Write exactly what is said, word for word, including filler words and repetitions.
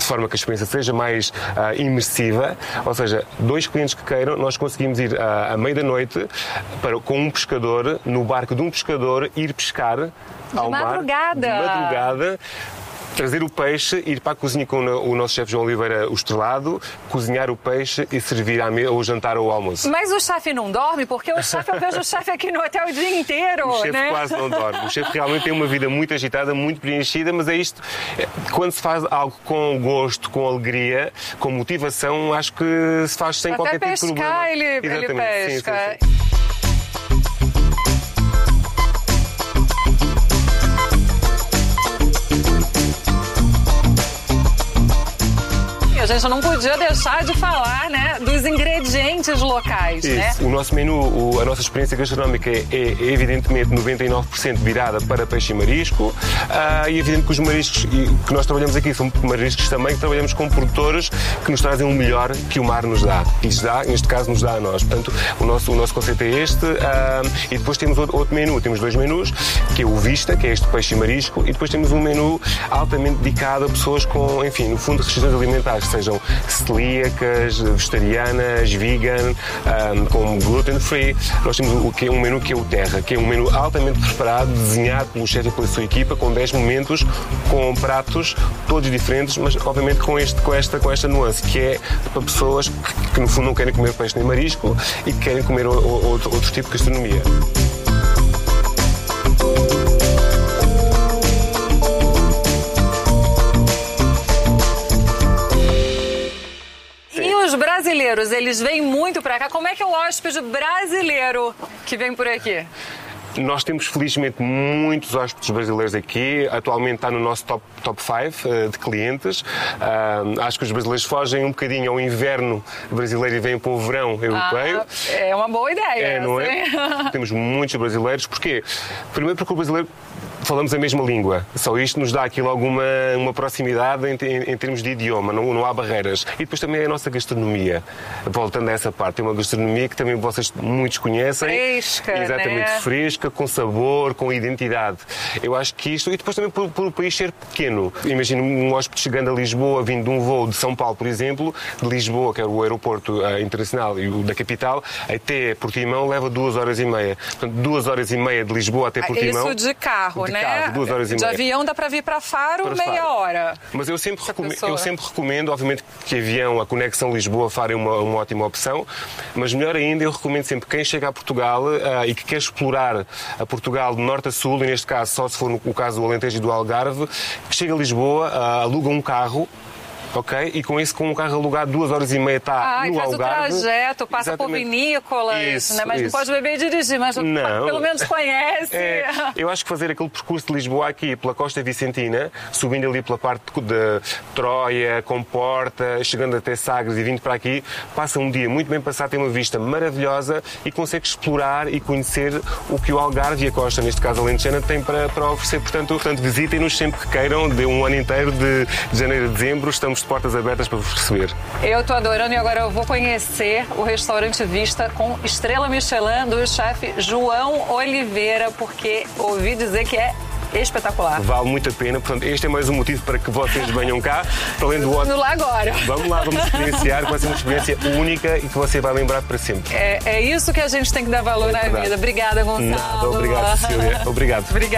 de forma que a experiência seja mais uh, imersiva, ou seja, dois clientes que queiram, nós conseguimos ir uh, à meia da noite para, com um pescador, no barco de um pescador, ir pescar ao mar, madrugada. de madrugada, trazer o peixe, ir para a cozinha com o nosso chefe João Oliveira, o estrelado, cozinhar o peixe e servir à mesa, ou jantar ou almoço. Mas o chefe não dorme? Porque o chefe, eu vejo o chefe aqui no hotel o dia inteiro, O chefe né? quase não dorme. O chefe realmente tem uma vida muito agitada, muito preenchida, mas é isto, quando se faz algo com gosto, com alegria, com motivação, acho que se faz sem Até qualquer tipo de problema. pescar, ele, ele Exatamente. pesca. Sim, sim, sim. A gente não podia deixar de falar, né, dos ingredientes locais, Isso. né? O nosso menu, o, a nossa experiência gastronómica é, é evidentemente noventa e nove por cento virada para peixe e marisco, uh, e é evidente que os mariscos que nós trabalhamos aqui são mariscos também que trabalhamos com produtores que nos trazem o melhor que o mar nos dá. E nos dá, neste caso, nos dá a nós. Portanto, o nosso, o nosso conceito é este, uh, e depois temos outro, outro menu, temos dois menus, que é o Vista, que é este peixe e marisco, e depois temos um menu altamente dedicado a pessoas com, enfim, no fundo, restrições alimentares, sejam celíacas, vegetarianas, vegan, um, com gluten free. Nós temos o que é um menu que é o Terra, que é um menu altamente preparado, desenhado pelo chefe e pela sua equipa, com dez momentos, com pratos todos diferentes, mas obviamente com, este, com, esta, com esta nuance, que é para pessoas que, que no fundo não querem comer peixe nem marisco e que querem comer o, o, outro, outro tipo de gastronomia. Os brasileiros, eles vêm muito para cá. Como é que é o hóspede brasileiro que vem por aqui? Nós temos, felizmente, muitos hóspedes brasileiros aqui. Atualmente está no nosso top, top cinco uh, de clientes. Uh, acho que os brasileiros fogem um bocadinho ao inverno brasileiro e vêm para o verão europeu. Ah, é uma boa ideia. É, não é? Temos muitos brasileiros. Porquê? Primeiro porque o brasileiro falamos a mesma língua. Só isto nos dá aqui logo uma, uma proximidade em, em, em termos de idioma, não, não há barreiras. E depois também a nossa gastronomia. Voltando a essa parte, é uma gastronomia que também vocês muitos conhecem. Fresca, exatamente, né? Fresca, com sabor, com identidade. Eu acho que isto... E depois também por, por o país ser pequeno. Imagino um hóspede chegando a Lisboa, vindo de um voo de São Paulo, por exemplo, de Lisboa, que é o aeroporto uh, internacional e o da capital, até Portimão leva duas horas e meia. Portanto, duas horas e meia de Lisboa até Portimão. Isso de carro, de né? Carro, duas horas e de meia. avião dá para vir para Faro Para meia Faro. hora. Mas eu sempre, recome... eu sempre recomendo, obviamente, que avião, a conexão Lisboa-Faro é uma, uma ótima opção, mas melhor ainda, eu recomendo sempre quem chega a Portugal uh, e que quer explorar a Portugal de norte a sul, e neste caso só se for no, o caso do Alentejo e do Algarve, que chega a Lisboa, uh, aluga um carro, ok? E com isso, com um carro alugado, duas horas e meia está ah, no faz Algarve. o trajeto, passa Exatamente. por vinícolas, Isso, né? Mas isso. não pode beber e dirigir, mas não. pelo menos conhece. É, eu acho que fazer aquele percurso de Lisboa aqui pela Costa Vicentina, subindo ali pela parte de Troia, Comporta, chegando até Sagres e vindo para aqui, passa um dia muito bem passado, tem uma vista maravilhosa e consegue explorar e conhecer o que o Algarve e a Costa, neste caso a Alentejana, tem para, para oferecer. Portanto, portanto visitem-nos sempre que queiram, de um ano inteiro, de, de janeiro a dezembro, estamos de portas abertas para receber. Eu estou adorando e agora eu vou conhecer o restaurante Vista com estrela Michelin do chefe João Oliveira, porque ouvi dizer que é espetacular. Vale muito a pena, portanto, este é mais um motivo para que vocês venham cá, para além do ótimo. Vamos lá agora. Vamos lá, vamos experienciar, vai ser uma experiência única e que você vai lembrar para sempre. É, é isso que a gente tem que dar valor é na verdade. vida. Obrigada, Gonçalo. Nada, obrigado, Cecília. Obrigado. Obrigada.